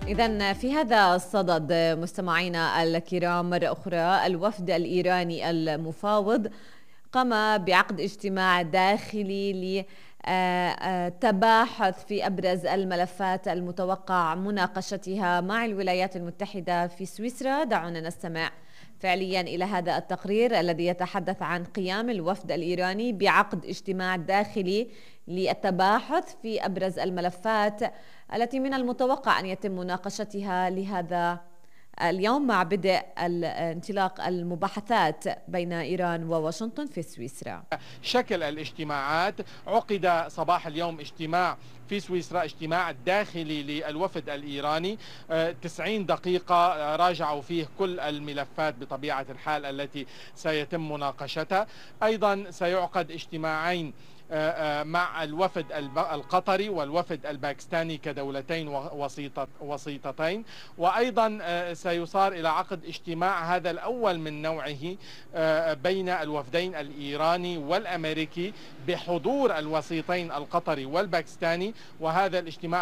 إذن في هذا الصدد مستمعينا الكرام مرة أخرى الوفد الإيراني المفاوض قام بعقد اجتماع داخلي لتباحث في أبرز الملفات المتوقع مناقشتها مع الولايات المتحدة في سويسرا. دعونا نستمع فعليا إلى هذا التقرير الذي يتحدث عن قيام الوفد الإيراني بعقد اجتماع داخلي للتباحث في أبرز الملفات التي من المتوقع أن يتم مناقشتها لهذا اليوم مع بدء انطلاق المباحثات بين إيران وواشنطن في سويسرا. شكل الاجتماعات عقد صباح اليوم اجتماع في سويسرا، اجتماع داخلي للوفد الإيراني 90 دقيقة راجعوا فيه كل الملفات بطبيعة الحال التي سيتم مناقشتها. أيضا سيعقد اجتماعين مع الوفد القطري والوفد الباكستاني كدولتين وسيطتين، وأيضا سيصار إلى عقد اجتماع هذا الأول من نوعه بين الوفدين الإيراني والأمريكي بحضور الوسيطين القطري والباكستاني، وهذا الاجتماع